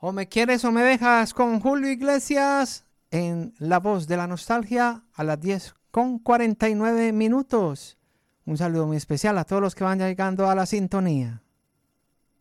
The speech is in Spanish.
O me quieres o me dejas con Julio Iglesias en La Voz de la Nostalgia a las 10:49. Un saludo muy especial a todos los que van llegando a la sintonía.